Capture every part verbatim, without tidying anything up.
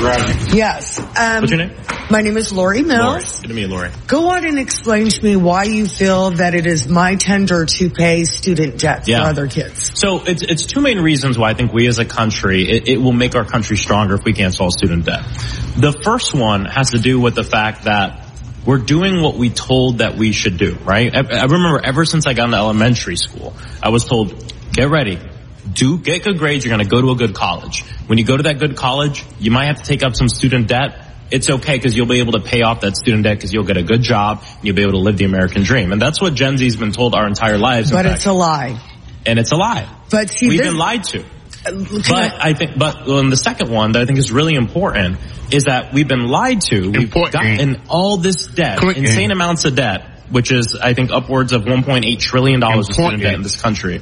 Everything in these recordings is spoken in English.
Yes. Um, What's your name? My name is Lori Mills. Lori. Good to meet you, Lori. Go on and explain to me why you feel that it is my tender to pay student debt Yeah. for other kids. So it's it's two main reasons why I think we as a country, it, it will make our country stronger if we cancel student debt. The first one has to do with the fact that we're doing what we told that we should do, right? I, I remember ever since I got into elementary school, I was told, get ready. Do get good grades. You're going to go to a good college. When you go to that good college, you might have to take up some student debt. It's okay because you'll be able to pay off that student debt because you'll get a good job and you'll be able to live the American dream. And that's what Gen Z's been told our entire lives. But fact. it's a lie. And it's a lie. But see, we've this, been lied to. Uh, but I, I think, but well, and the second one that I think is really important is that we've been lied to. We've important. gotten all this debt, Clinton. insane amounts of debt, which is I think upwards of one point eight trillion dollars of student debt in this country.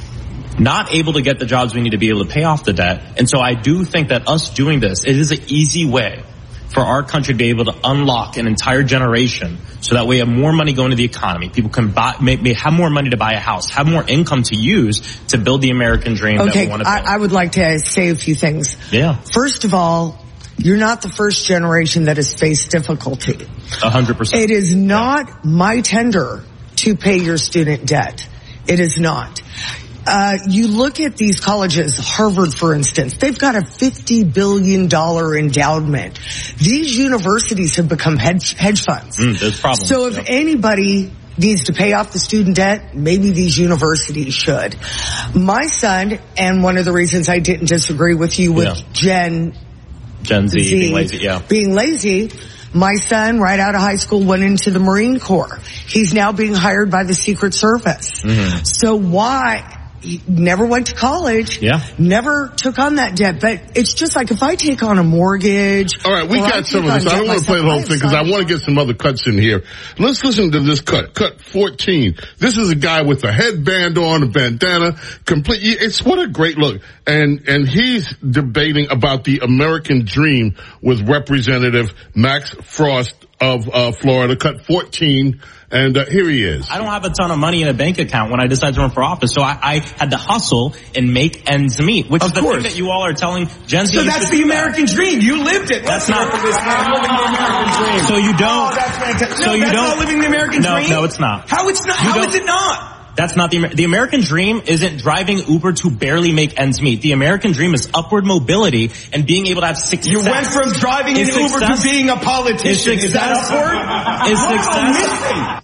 Not able to get the jobs we need to be able to pay off the debt. And so I do think that us doing this, it is an easy way for our country to be able to unlock an entire generation so that we have more money going to the economy. People can buy, may, may have more money to buy a house, have more income to use to build the American dream okay, that we want to build. I, I would like to say a few things. Yeah. First of all, you're not the first generation that has faced difficulty. A hundred percent. It is not yeah. my tender to pay your student debt. It is not. Uh, you look at these colleges, Harvard, for instance, they've got a fifty billion dollars endowment. These universities have become hedge, hedge funds. Mm, there's problems. So if yep. anybody needs to pay off the student debt, maybe these universities should. My son, and one of the reasons I didn't disagree with you with yeah. Gen, Gen Z, Z being lazy, yeah. being lazy, my son, right out of high school, went into the Marine Corps. He's now being hired by the Secret Service. Mm-hmm. So why... He never went to college. Yeah. Never took on that debt. But it's just like if I take on a mortgage. All right, we got some of this. I don't want to play the whole thing because I want to get some other cuts in here. Let's listen to this cut. Cut fourteen. This is a guy with a headband on, a bandana, complete. It's what a great look. And, and he's debating about the American dream with Representative Max Frost of, uh, Florida. Cut fourteen. And uh, here he is. I don't have a ton of money in a bank account when I decided to run for office, so I, I had to hustle and make ends meet, which of is the course. thing that you all are telling Gen Z. So that's the American that. dream. You lived it. That's, that's not this man living the American dream. So you don't. Oh, that's fantastic. So no, you that's don't. not living the American no, dream. No, it's not. How it's not? You how is it not? That's not the the American dream. Isn't driving Uber to barely make ends meet. The American dream is upward mobility and being able to have success. You went from driving an Uber to being a politician. Is, is that upward? Is success?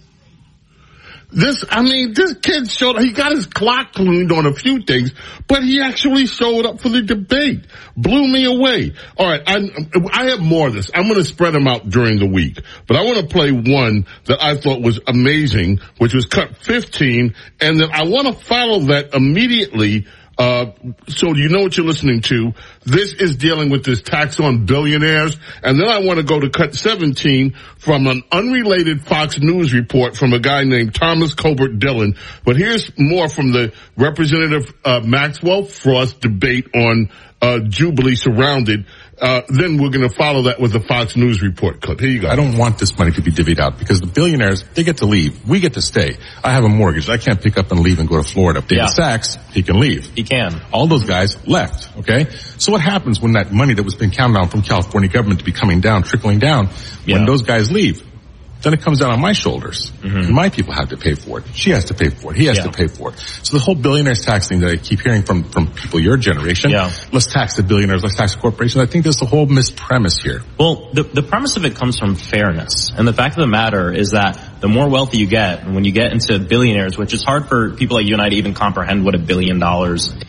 This, I mean, this kid showed, he got his clock cleaned on a few things, but he actually showed up for the debate. Blew me away. All right, I, I have more of this. I'm going to spread them out during the week, but I want to play one that I thought was amazing, which was cut fifteen, and then I want to follow that immediately. Uh, so you know what you're listening to. This is dealing with this tax on billionaires. And then I want to go to cut seventeen from an unrelated Fox News report from a guy named Thomas Colbert Dillon. But here's more from the Representative uh, Maxwell Frost debate on uh, Jubilee surrounded. Uh, then we're going to follow that with the Fox News report clip. Here you go. I don't want this money to be divvied out because the billionaires, they get to leave. We get to stay. I have a mortgage. I can't pick up and leave and go to Florida. David yeah. Sachs, he can leave. He can. All those guys left, okay? So what happens when that money that was being counted on from California government to be coming down, trickling down, yeah. when those guys leave? Then it comes down on my shoulders. Mm-hmm. And my people have to pay for it. She has to pay for it. He has yeah. to pay for it. So the whole billionaires tax thing that I keep hearing from, from people your generation, yeah. let's tax the billionaires, let's tax the corporations. I think there's a whole mispremise here. Well, the, the premise of it comes from fairness. And the fact of the matter is that the more wealthy you get, and when you get into billionaires, which is hard for people like you and I to even comprehend what a billion dollars is.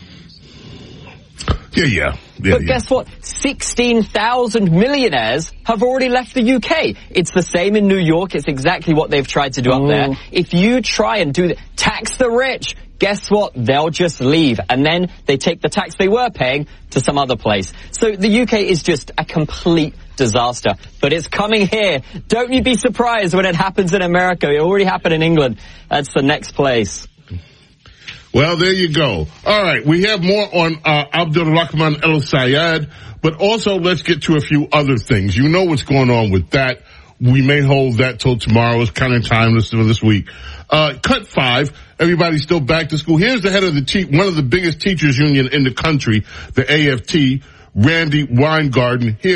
Yeah, yeah. yeah but yeah. guess what? sixteen thousand millionaires have already left the U K. It's the same in New York. It's exactly what they've tried to do oh. up there. If you try and do the tax the rich, guess what? They'll just leave. And then they take the tax they were paying to some other place. So the U K is just a complete disaster. But it's coming here. Don't you be surprised when it happens in America. It already happened in England. That's the next place. Well, there you go. All right, we have more on uh, Abdul Rahman El Sayed, but also let's get to a few other things. You know what's going on with that. We may hold that till tomorrow. It's kind of timeless for this week. Uh, cut five. Everybody's still back to school. Here's the head of the te- one of the biggest teachers union in the country, the A F T, Randy Weingarten. Here